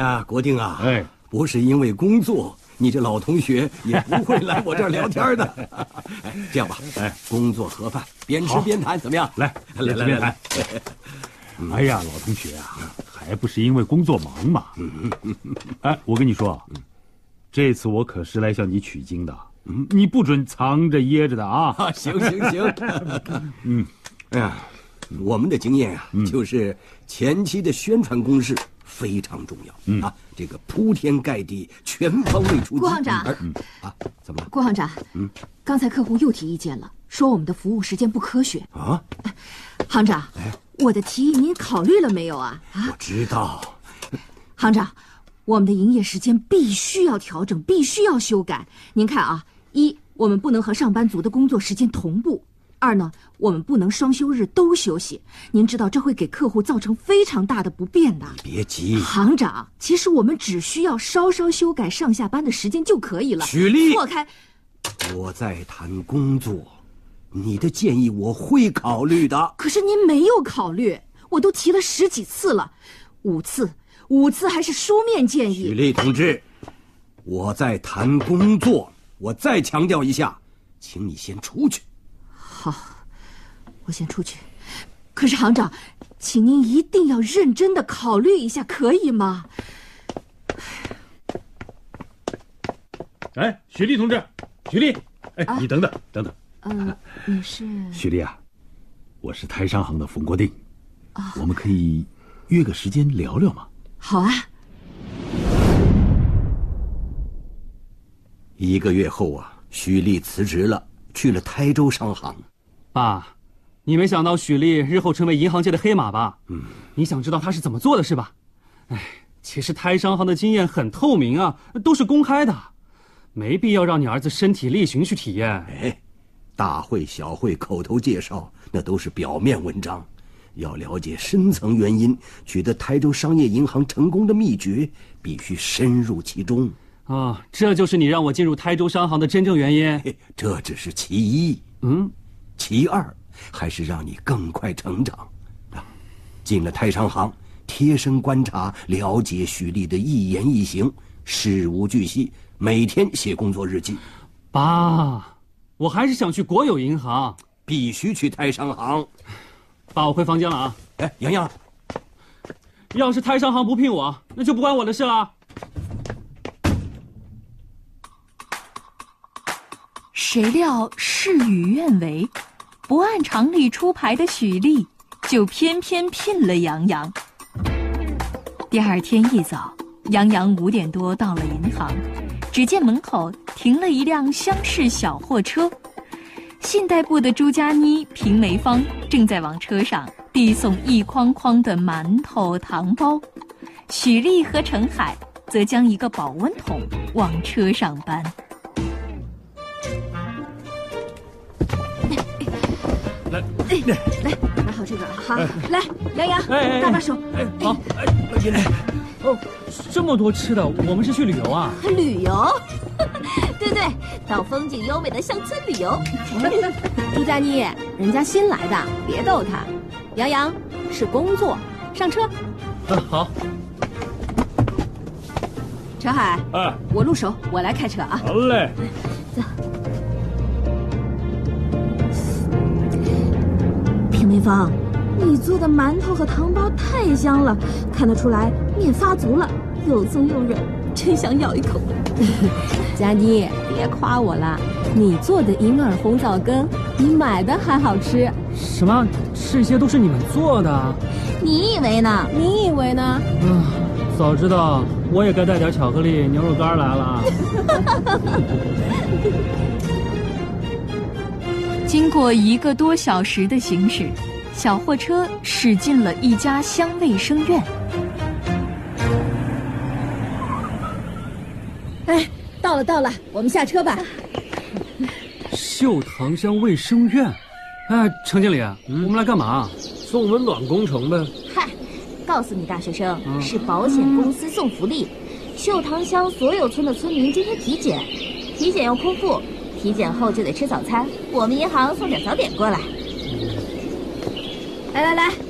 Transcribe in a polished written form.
呀，国定啊， 哎， 不是因为工作，你这老同学也不会来我这儿聊天的。这样吧，工作盒饭，边吃边谈，怎么样？ 来，边吃边谈。哎呀，老同学啊，还不是因为工作忙嘛。哎，我跟你说，这次我可是来向你取经的，你不准藏着掖着的啊！ 行。哎呀，我们的经验啊，就是前期的宣传攻势非常重要啊，这个铺天盖地、全方位出击。 郭行长， 怎么了？ 郭行长，刚才客户又提意见了，说我们的服务时间不科学啊。 行长，我的提议您考虑了没有啊？ 我知道。 行长，我们的营业时间必须要调整，必须要修改。您看啊，一，我们不能和上班族的工作时间同步；二呢，我们不能双休日都休息。您知道这会给客户造成非常大的不便的。 你别急， 行长，其实我们只需要稍稍修改上下班的时间就可以了。 许丽， 错开。 我在谈工作，你的建议我会考虑的。 可是您没有考虑，我都提了10几次了，5次还是书面建议。 许丽同志，我在谈工作，我再强调一下，请你先出去。 好，我先出去。可是行长，请您一定要认真的考虑一下，可以吗？ 哎，许丽同志，许丽，哎，你等等。 你是？ 许丽啊，我是台商行的冯国定，我们可以约个时间聊聊吗？ 好啊。 1个月后啊，许丽辞职了，去了台州商行。 爸，你没想到许丽日后成为银行界的黑马吧？你想知道她是怎么做的是吧？其实台商行的经验很透明啊，都是公开的，没必要让你儿子身体力行去体验。 大会小会口头介绍那都是表面文章，要了解深层原因，取得台州商业银行成功的秘诀，必须深入其中。 这就是你让我进入台州商行的真正原因。 这只是其一。其二，还是让你更快成长。进了台商行，贴身观察了解许丽的一言一行，事无巨细，每天写工作日记。 爸，我还是想去国有银行。 必须去台商行。 爸，我回房间了啊。 洋洋， 要是台商行不聘我，那就不关我的事了。 谁料事与愿违，不按常理出牌的许丽就偏偏聘了杨洋。第二天一早，杨洋5点多到了银行，只见门口停了一辆厢式小货车，信贷部的朱家妮、平梅芳正在往车上递送一筐筐的馒头、糖包，许丽和陈海则将一个保温桶往车上搬。 来，拿好这个，好，来，杨洋，搭把手。 好，这么多吃的，我们是去旅游啊？ 旅游？ 对，到风景优美的乡村旅游。 朱家妮，人家新来的，别逗他。杨洋是工作，上车。 好。 陈海，我入手，我来开车啊。 好嘞。 走。 平梅芳，你做的馒头和糖包太香了，看得出来面发足了，又松又软，真想咬一口。 佳妮，别夸我了，你做的银耳红枣羹比买的还好吃。 什么？这些都是你们做的？ 你以为呢？ 你以为呢？ 早知道我也该带点巧克力、牛肉干来了。 经过1个多小时的行驶，小货车驶进了一家乡卫生院。 到了，我们下车吧。 秀塘乡卫生院，程经理，我们来干嘛？ 送温暖工程呗。 嗨，告诉你大学生，是保险公司送福利。秀塘乡所有村的村民今天体检，体检要空腹，体检后就得吃早餐。我们银行送点早点过来。来，